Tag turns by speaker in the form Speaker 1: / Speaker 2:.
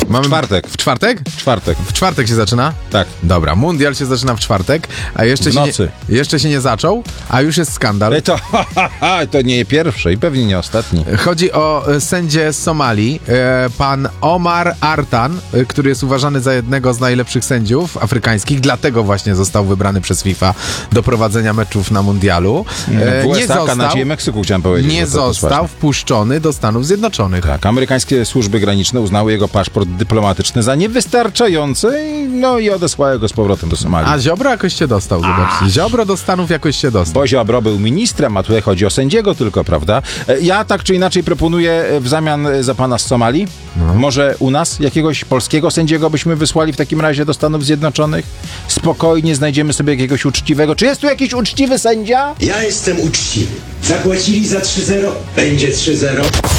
Speaker 1: Mamy...
Speaker 2: Czwartek.
Speaker 1: W czwartek?
Speaker 2: Czwartek.
Speaker 1: W czwartek się zaczyna?
Speaker 2: Tak.
Speaker 1: Dobra, mundial się zaczyna w czwartek, a jeszcze, jeszcze się nie zaczął, a już jest skandal.
Speaker 2: To nie pierwszy i pewnie nie ostatni.
Speaker 1: Chodzi o sędzię z Somalii, pan Omar Artan, który jest uważany za jednego z najlepszych sędziów afrykańskich, dlatego właśnie został wybrany przez FIFA do prowadzenia meczów na mundialu.
Speaker 2: Kanadzie i Meksyku, chciałem powiedzieć.
Speaker 1: Nie został wpuszczony do Stanów Zjednoczonych.
Speaker 2: Tak, amerykańskie służby graniczne uznały jego paszport dyplomatyczny za niewystarczający i odesłały go z powrotem do Somalii.
Speaker 1: A Ziobro jakoś się dostał, zobaczcie. Ziobro do Stanów jakoś się dostał.
Speaker 2: Bo Ziobro był ministrem, a tutaj chodzi o sędziego tylko, prawda? Ja tak czy inaczej proponuję w zamian za pana z Somalii, może u nas jakiegoś polskiego sędziego byśmy wysłali w takim razie do Stanów Zjednoczonych? Spokojnie znajdziemy sobie jakiegoś uczciwego. Czy jest tu jakiś uczciwy sędzia?
Speaker 3: Ja jestem uczciwy. Zapłacili za 3-0, będzie 3-0.